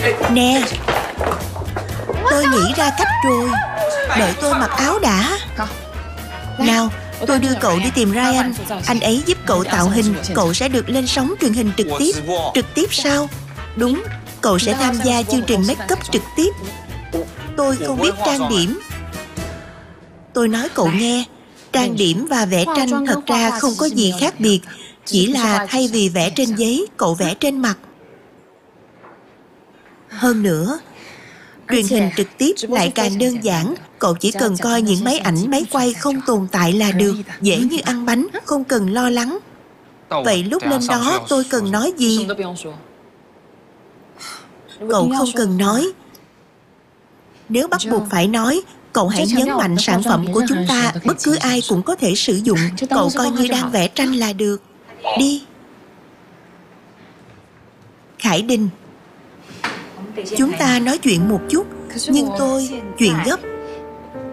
Nè, tôi nghĩ ra cách rồi. Đợi tôi mặc áo đã. Nào, tôi đưa cậu đi tìm Ryan. Anh ấy giúp cậu tạo hình. Cậu sẽ được lên sóng truyền hình trực tiếp. Trực tiếp sao? Đúng, cậu sẽ tham gia chương trình make up trực tiếp. Tôi không biết trang điểm. Tôi nói cậu nghe, trang điểm và vẽ tranh thật ra không có gì khác biệt. Chỉ là thay vì vẽ trên giấy, cậu vẽ trên mặt. Hơn nữa, truyền hình trực tiếp lại càng đơn giản. Cậu chỉ cần coi những máy ảnh, máy quay không tồn tại là được. Dễ như ăn bánh, không cần lo lắng. Vậy lúc lên đó tôi cần nói gì? Cậu không cần nói. Nếu bắt buộc phải nói, cậu hãy nhấn mạnh sản phẩm của chúng ta. Bất cứ ai cũng có thể sử dụng. Cậu coi như đang vẽ tranh là được. Đi. Khải Đình, chúng ta nói chuyện một chút. Nhưng chuyện gấp.